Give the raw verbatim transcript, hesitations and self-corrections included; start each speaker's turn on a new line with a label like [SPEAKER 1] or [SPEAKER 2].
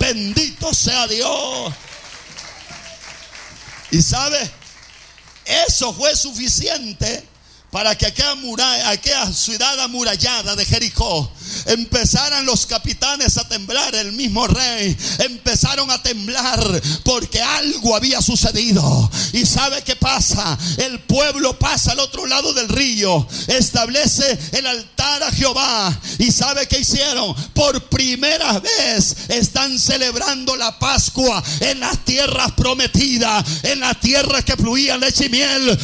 [SPEAKER 1] Bendito sea Dios. Y sabe, eso fue suficiente para que aquella, muralla, aquella ciudad amurallada de Jericó empezaran los capitanes a temblar. El mismo rey empezaron a temblar porque algo había sucedido. Y ¿sabe qué pasa? El pueblo pasa al otro lado del río, establece el altar a Jehová. ¿Y sabe qué hicieron? Por primera vez están celebrando la Pascua en las tierras prometidas, en las tierras que fluían leche y miel.